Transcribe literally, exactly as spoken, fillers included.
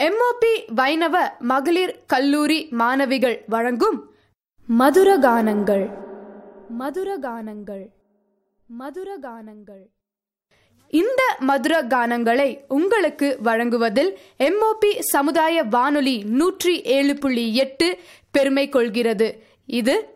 MOP வைணவ மகளிர் கல்லூரி மாணவிகள் வழங்கும் மதுரகானங்கள் மதுரகானங்கள் மதுரகானங்கள் இந்த மதுர கானங்களை உங்களுக்கு வழங்குவதில் எம்ஓபி சமுதாய வானொலி நூற்றி ஏழு புள்ளி எட்டு பெருமை கொள்கிறது. இது